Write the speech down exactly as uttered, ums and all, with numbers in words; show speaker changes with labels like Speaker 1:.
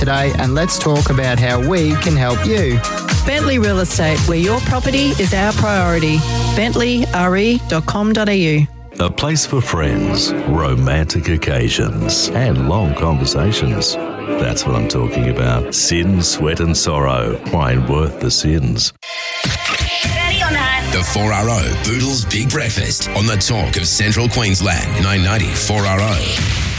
Speaker 1: today and let's talk about how we can help you.
Speaker 2: Bentley Real Estate, where your property is our priority. bentley r e dot com dot a u.
Speaker 3: A place for friends, romantic occasions, and long conversations. That's what I'm talking about. Sin, sweat and sorrow. Why ain't worth the sins?
Speaker 4: Ready or not?
Speaker 5: The four R O Boodles Big Breakfast on the Talk of Central Queensland. nine ninety four R O.